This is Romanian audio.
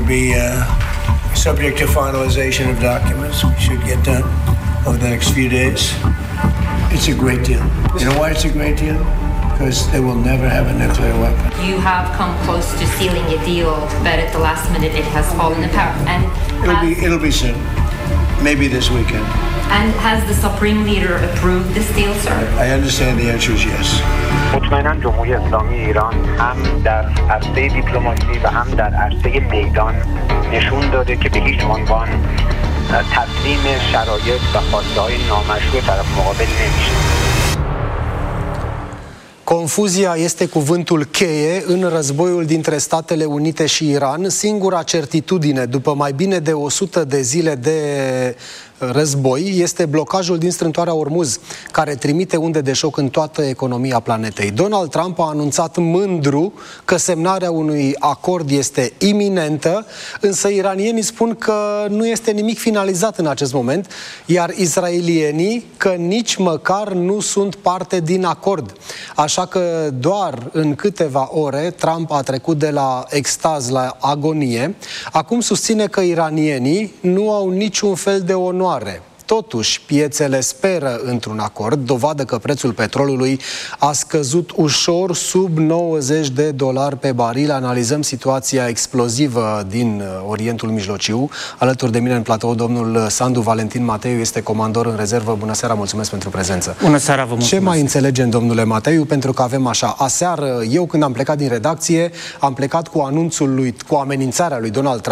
would be subject to finalization of documents. We should get done over the next few days. It's a great deal. You know why it's a great deal? Because they will never have a nuclear weapon. You have come close to sealing a deal, but at the last minute it has fallen apart. And it'll be soon. Maybe this weekend. And has the Supreme Leader approved this deal, sir? I understand the answer is yes. مطمئناً جمهوری اسلامی ایران هم در عرصه دیپلماسی و هم در عرصه میدان نشون داده که به هیچ عنوان تسلیم شرایط و خواسته‌های نامشروع طرف مقابل نمیشه. Confuzia este cuvântul cheie în războiul dintre Statele Unite și Iran. Singura certitudine, după mai bine de 100 de zile de război, este blocajul din strâmtoarea Ormuz, care trimite unde de șoc în toată economia planetei. Donald Trump a anunțat mândru că semnarea unui acord este iminentă, însă iranienii spun că nu este nimic finalizat în acest moment, iar israelienii că nici măcar nu sunt parte din acord. Așa că doar în câteva ore Trump a trecut de la extaz la agonie. Acum susține că iranienii nu au niciun fel de onoare. Totuși, piețele speră într-un acord, dovadă că prețul petrolului a scăzut ușor sub $90 pe baril. Analizăm situația explozivă din Orientul Mijlociu. Alături de mine în platou, domnul Sandu Valentin Mateiu este comandor în rezervă. Bună seara, mulțumesc pentru prezență. Bună seara, vă mulțumesc. Ce mai înțelegem, domnule Mateiu? Pentru că avem așa, aseară, eu când am plecat din redacție, am plecat cu anunțul lui, cu amenințarea lui Donald Trump